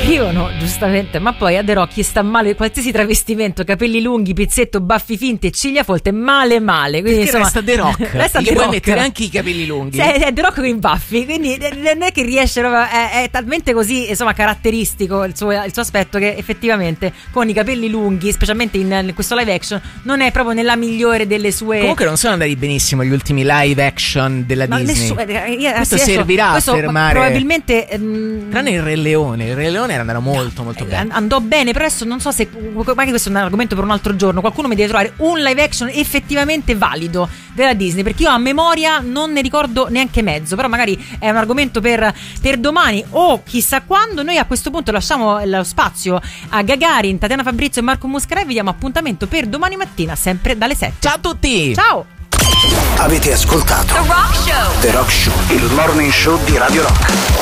scrivono giustamente: ma poi a The Rock gli sta male qualsiasi travestimento, capelli lunghi, pizzetto, baffi finti e ciglia folte, male. Quindi perché insomma resta The Rock. Resta gli The puoi Rock. mettere anche i capelli lunghi. È The Rock con i baffi, quindi non è che riesce, è talmente così insomma caratteristico il suo aspetto, che effettivamente con i capelli lunghi, specialmente in questo live action, non è proprio nella migliore delle sue. Comunque non sono andati benissimo gli ultimi live action della Disney. Questo servirà a fermare, probabilmente tranne il Re Leone. Il Re Leone era andato molto bene, andò bene, però adesso non so se, magari questo è un argomento per un altro giorno, qualcuno mi deve trovare un live action effettivamente valido della Disney, perché io a memoria non ne ricordo neanche mezzo, però magari è un argomento per domani o chissà quando. Noi a questo punto lasciamo lo spazio a Gagarin, Tatiana Fabrizio e Marco Muscarelli. Vi diamo appuntamento per domani mattina sempre dalle 7. Ciao a tutti. Ciao. Avete ascoltato The Rock Show, il morning show di Radio Rock.